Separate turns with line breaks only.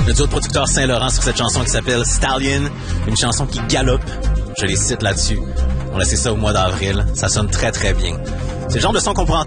Le duo de producteurs Saint-Laurent sur cette chanson qui s'appelle Stallion, une chanson qui galope. Je les cite là-dessus. On a laissé ça au mois d'avril. Ça sonne très très bien. C'est le genre de son qu'on pourrait